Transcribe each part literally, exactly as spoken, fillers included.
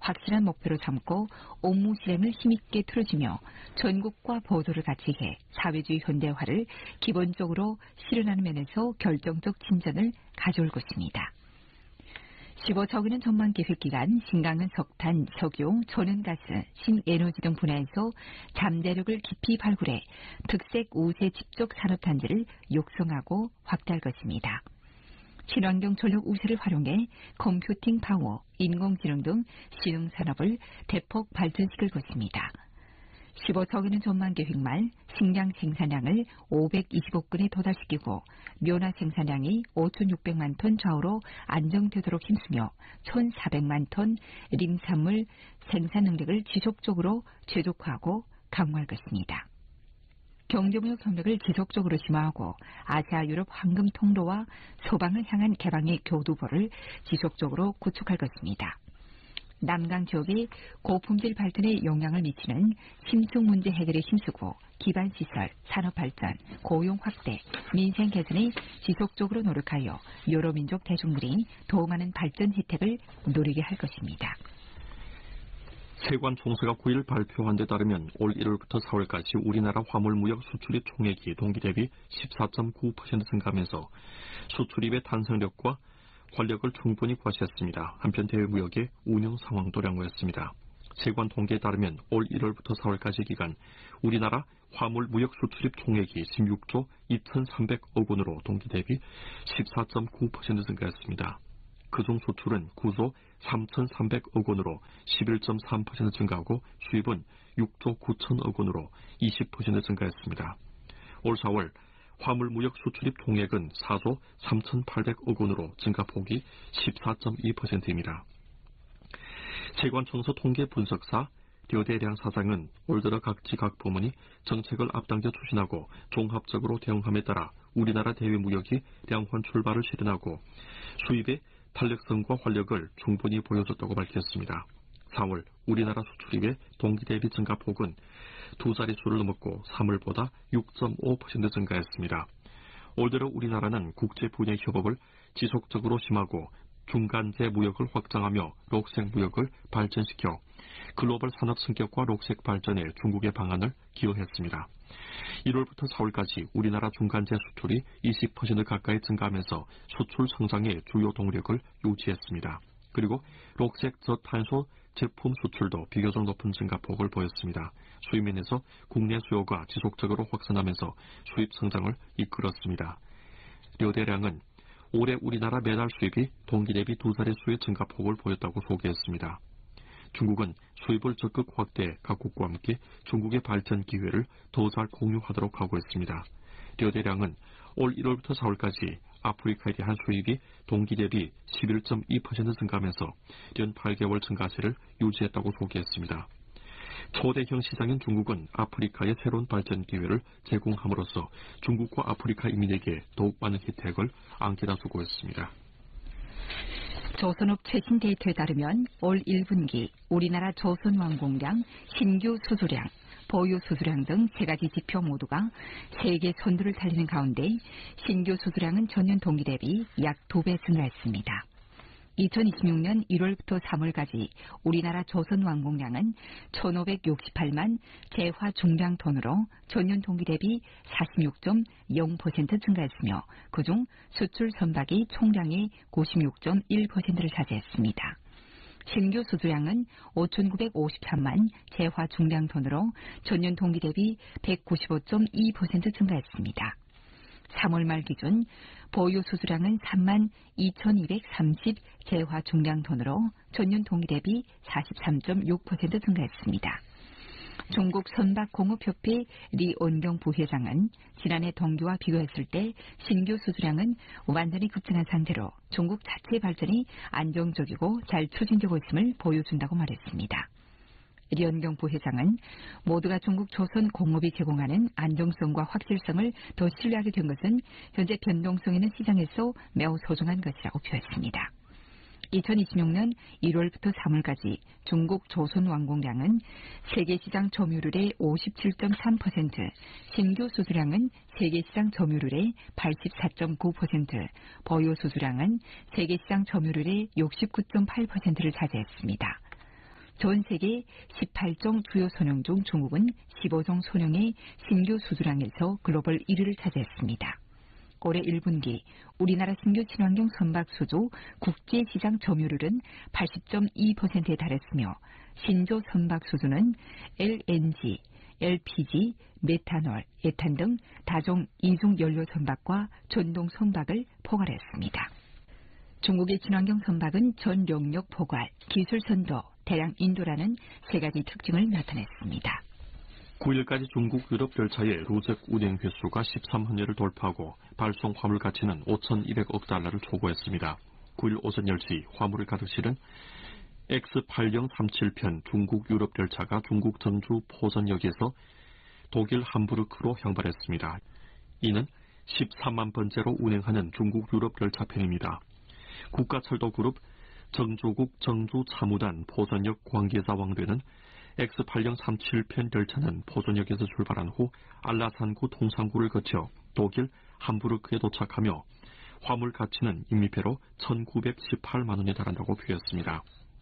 확실한 목표로 삼고 업무 실행을 힘있게 틀어주며 전국과 보도를 같이 해 사회주의 현대화를 기본적으로 실현하는 면에서 결정적 진전을 가져올 것입니다. 십오조 원의 전망 계획 기간 신강은 석탄, 석유, 천연가스, 신에너지 등 분야에서 잠재력을 깊이 발굴해 특색 우세 집적 산업단지를 육성하고 확대할 것입니다. 친환경 전력 우세를 활용해 컴퓨팅 파워, 인공지능 등 신흥 산업을 대폭 발전시킬 것입니다. 십오조 원의 전망 계획 말 식량 생산량을 오백이십억 건에 도달시키고 묘나 생산량이 오천육백만 톤 좌우로 안정되도록 힘쓰며 천사백만 톤 림산물 생산 능력을 지속적으로 최적화하고 강화할 것입니다. 경제무역 협력을 지속적으로 심화하고 아시아 유럽 황금 통로와 소방을 향한 개방의 교두보를 지속적으로 구축할 것입니다. 남강 지역의 고품질 발전에 영향을 미치는 심층 문제 해결에 힘쓰고 기반시설, 산업발전, 고용 확대, 민생 개선에 지속적으로 노력하여 여러 민족 대중들이 더 많은 발전 혜택을 누리게 할 것입니다. 세관 총수가 구일 발표한 데 따르면 올 일월부터 사월까지 우리나라 화물무역 수출입 총액이 동기 대비 십사 점 구 퍼센트 증가하면서 수출입의 탄성력과 활력을 충분히 과시했습니다. 한편 대외무역의 운영 상황도 양호했습니다. 세관 통계에 따르면 올 일월부터 사월까지 기간 우리나라 화물무역 수출입 총액이 십육조 이천삼백억 원으로 동기 대비 십사 점 구 퍼센트 증가했습니다. 그중 수출은 구조 삼천삼백억 원으로 십일 점 삼 퍼센트 증가하고 수입은 육조 구천억 원으로 이십 퍼센트 증가했습니다. 올 사월 화물무역 수출입 총액은 사조 삼천팔백억 원으로 증가폭이 십사 점 이 퍼센트입니다. 세관청소 통계 분석사 려대량 사장은 올 들어 각지 각 부문이 정책을 앞당겨 추진하고 종합적으로 대응함에 따라 우리나라 대외무역이 양호한 출발을 실현하고 수입의 탄력성과 활력을 충분히 보여줬다고 밝혔습니다. 사월 우리나라 수출입의 동기 대비 증가폭은 두 자릿수를 넘었고 삼월보다 육 점 오 퍼센트 증가했습니다. 올 들어 우리나라는 국제 분야 협업을 지속적으로 심하고 중간재 무역을 확장하며 록색 무역을 발전시켜 글로벌 산업 성격과 록색 발전에 중국의 방안을 기여했습니다. 일월부터 사월까지 우리나라 중간재 수출이 이십 퍼센트 가까이 증가하면서 수출 성장의 주요 동력을 유지했습니다. 그리고 록색 저탄소 제품 수출도 비교적 높은 증가폭을 보였습니다. 수입면에서 국내 수요가 지속적으로 확산하면서 수입 성장을 이끌었습니다. 려대량은 올해 우리나라 매달 수입이 동기 대비 두 자릿수의 증가폭을 보였다고 소개했습니다. 중국은 수입을 적극 확대해 각국과 함께 중국의 발전 기회를 더 잘 공유하도록 하고 있습니다. 려대량은 올 일월부터 사월까지 아프리카에 대한 수입이 동기 대비 십일 점 이 퍼센트 증가하면서 연 팔 개월 증가세를 유지했다고 소개했습니다. 초대형 시장인 중국은 아프리카의 새로운 발전 기회를 제공함으로써 중국과 아프리카 이민에게 더욱 많은 혜택을 안겨다 주고 있습니다. 조선업 최신 데이터에 따르면 올 일 분기 우리나라 조선왕공량, 신규 수주량, 보유 수주량 등 세 가지 지표 모두가 세계 선두를 달리는 가운데 신규 수주량은 전년 동기 대비 약 두 배 증가했습니다. 이천이십육 년 일월부터 삼월까지 우리나라 조선왕공량은 천오백육십팔만 재화 중량 톤으로 전년 동기 대비 사십육 점 영 퍼센트 증가했으며 그중 수출 선박이 총량의 구십육 점 일 퍼센트를 차지했습니다. 신규 수주량은 오천구백오십삼만 재화 중량 톤으로 전년 동기 대비 백구십오 점 이 퍼센트 증가했습니다. 삼월 말 기준 보유 수주량은 삼만 이천이백삼십 재화 중량 톤으로 전년 동기 대비 사십삼 점 육 퍼센트 증가했습니다. 중국 선박공업협회 리온경 부회장은 지난해 동기와 비교했을 때 신규 수주량은 완전히 급증한 상태로 중국 자체 발전이 안정적이고 잘 추진되고 있음을 보여준다고 말했습니다. 리온경 부회장은 모두가 중국 조선 공업이 제공하는 안정성과 확실성을 더 신뢰하게 된 것은 현재 변동성 있는 시장에서 매우 소중한 것이라고 표했습니다. 이천이십육 년 일월부터 삼월까지 중국 조선왕공량은 세계시장 점유율의 오십칠 점 삼 퍼센트, 신규 수주량은 세계시장 점유율의 팔십사 점 구 퍼센트, 보유 수주량은 세계시장 점유율의 육십구 점 팔 퍼센트를 차지했습니다. 전 세계 십팔 종 주요 선형 중 중국은 십오 종 선형의 신규 수주량에서 글로벌 일 위를 차지했습니다. 올해 일 분기 우리나라 신규 친환경 선박 수주 국제시장 점유율은 팔십 점 이 퍼센트에 달했으며 신조 선박 수주는 엘엔지, 엘피지, 메탄올, 에탄 등 다종 이중 연료 선박과 전동 선박을 포괄했습니다. 중국의 친환경 선박은 전 영역 포괄, 기술 선도, 대량 인도라는 세 가지 특징을 나타냈습니다. 구 일까지 중국 유럽 열차의 루적 운행 횟수가 십삼만 회를 돌파하고 발송 화물 가치는 오천이백억 달러를 초과했습니다. 구 일 오전 열 시 화물을 가득 실은 엑스 팔공삼칠 편 중국 유럽 열차가 중국 전주 포선역에서 독일 함부르크로 향발했습니다. 이는 십삼만 번째로 운행하는 중국 유럽 열차편입니다. 국가철도그룹 정조국 정주 차무단 포선역 관계자 왕대는 엑스 팔공삼칠 편 열차는 포선역에서 출발한 후 알라산구 통상구를 거쳐 독일 함부르크에 도착하며 화물 가치는 인미배로 천구백십팔만 원에 달한다고 표했습니다.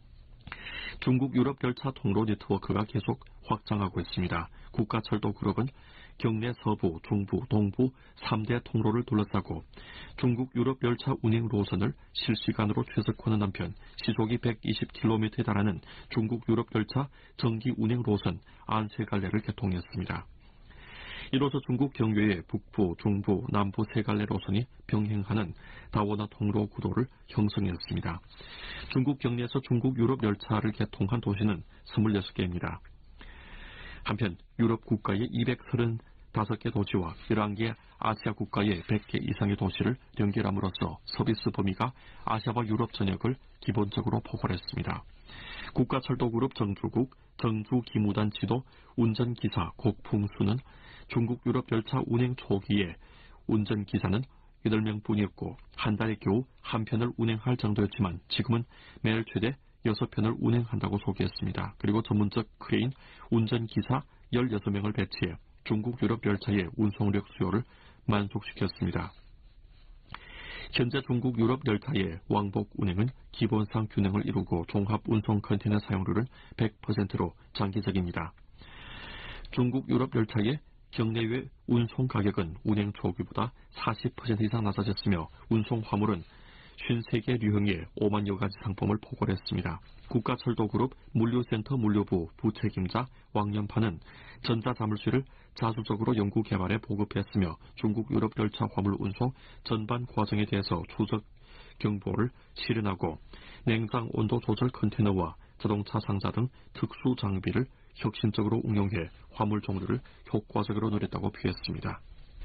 중국 유럽 열차 통로 네트워크가 계속 확장하고 있습니다. 국가철도그룹은 경내 서부, 중부, 동부 삼 대 통로를 둘러싸고 중국 유럽 열차 운행 노선을 실시간으로 최적화하는 한편 시속이 백이십 킬로미터에 달하는 중국 유럽 열차 정기 운행 노선 안세 갈래를 개통했습니다. 이로써 중국 경유의 북부, 중부, 남부 세 갈래 노선이 병행하는 다원화 통로 구도를 형성했습니다. 중국 경내에서 중국 유럽 열차를 개통한 도시는 스물여섯 개입니다. 한편 유럽 국가의 이백삼십오 개 도시와 열한 개 아시아 국가의 백 개 이상의 도시를 연결함으로써 서비스 범위가 아시아와 유럽 전역을 기본적으로 포괄했습니다. 국가철도그룹 정주국 정주기무단 지도 운전기사 곡풍수는 중국 유럽 열차 운행 초기에 운전기사는 여덟 명뿐이었고 한 달에 겨우 한 편을 운행할 정도였지만 지금은 매일 최대 여섯 편을 운행한다고 소개했습니다. 그리고 전문적 크레인 운전기사 열여섯 명을 배치해 중국 유럽 열차의 운송력 수요를 만족시켰습니다. 현재 중국 유럽 열차의 왕복 운행은 기본상 균형을 이루고 종합 운송 컨테이너 사용률은 백 퍼센트로 장기적입니다. 중국 유럽 열차의 경내외 운송 가격은 운행 초기보다 사십 퍼센트 이상 낮아졌으며 운송 화물은 오십삼 개 류형의 오만여 가지 상품을 포괄했습니다. 국가철도그룹 물류센터 물류부 부책임자 왕연파는 전자자물쇠를 자주적으로 연구 개발에 보급했으며 중국 유럽 열차 화물 운송 전반 과정에 대해서 추적 경보를 실현하고 냉장 온도 조절 컨테이너와 자동차 상자 등 특수 장비를 혁신적으로 응용해 화물 종류를 효과적으로 누렸다고 표했습니다.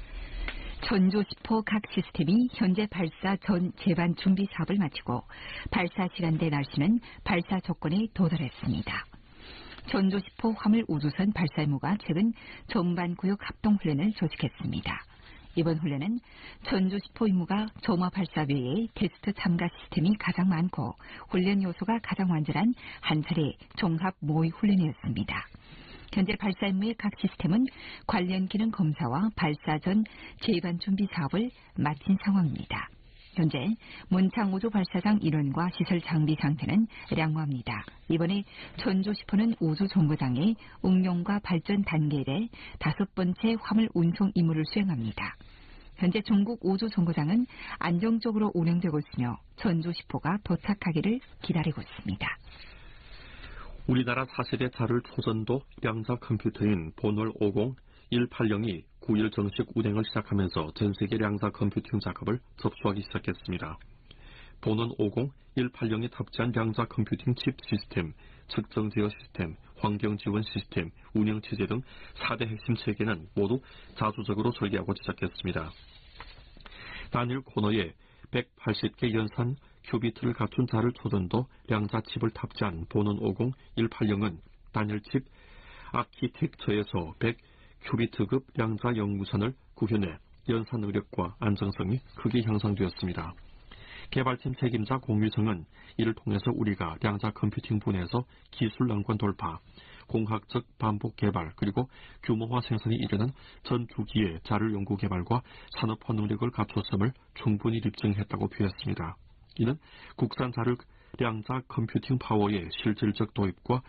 전조 십 호 각 시스템이 현재 발사 전 제반 준비 사업을 마치고 발사 시간대 날씨는 발사 조건에 도달했습니다. 전조 십 호 화물 우주선 발사 임무가 최근 전반구역 합동훈련을 조직했습니다. 이번 훈련은 전조 십 호 임무가 조마 발사 외에 테스트 참가 시스템이 가장 많고 훈련 요소가 가장 완전한 한 차례 종합 모의 훈련이었습니다. 현재 발사 임무의 각 시스템은 관련 기능 검사와 발사 전 제반 준비 사업을 마친 상황입니다. 현재 문창 우주 발사장 인원과 시설 장비 상태는 양호합니다. 이번에 전조 십 호는 우주 정거장의 응용과 발전 단계에 대해 다섯 번째 화물 운송 임무를 수행합니다. 현재 중국 우주 정거장은 안정적으로 운행되고 있으며 전조 십 호가 도착하기를 기다리고 있습니다. 우리나라 사 세대 자율 초전도 양자 컴퓨터인 본월 오십 일팔공이 구 일 정식 운행을 시작하면서 전세계 양자 컴퓨팅 작업을 접수하기 시작했습니다. 본원 오십 일팔공이 탑재한 양자 컴퓨팅 칩 시스템, 측정 제어 시스템, 환경 지원 시스템, 운영 체제 등 사 대 핵심 체계는 모두 자주적으로 설계하고 제작했습니다. 단일 코너에 백팔십 개 연산 큐비트를 갖춘 자율 초전도 양자 칩을 탑재한 본원 오십 일팔공은 단일 칩 아키텍처에서 백 큐비트급 양자 연구선을 구현해 연산 의력과 안정성이 크게 향상되었습니다. 개발팀 책임자 공유성은 이를 통해서 우리가 양자 컴퓨팅 분야에서 기술 난관 돌파, 공학적 반복 개발 그리고 규모화 생산이 이르는 전 주기의 자율 연구 개발과 산업화 능력을 갖췄음을 충분히 입증했다고 표했습니다. 이는 국산 자율 양자 컴퓨팅 파워의 실질적 도입과